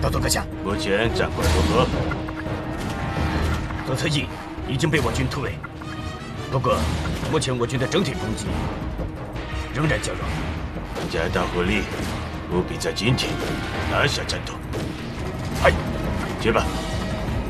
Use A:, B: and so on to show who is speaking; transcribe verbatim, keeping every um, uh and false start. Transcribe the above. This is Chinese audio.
A: 大佐阁下，
B: 目前战况如何？
A: 左侧翼已经被我军突围，不过目前我军的整体攻击仍然较弱。
B: 加大火力，务必在今天拿下战斗。
A: 嗨，
B: 去吧。